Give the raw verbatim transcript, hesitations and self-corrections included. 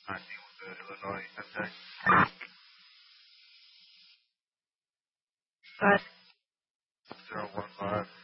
I deal with the Illinois Tech. But zero one five.